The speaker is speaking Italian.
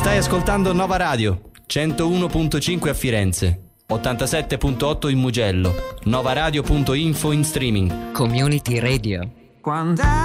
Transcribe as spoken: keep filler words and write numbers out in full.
Stai ascoltando Nova Radio, centouno virgola cinque a Firenze, ottantasette virgola otto in Mugello, novaradio punto info in streaming. Community Radio. Quando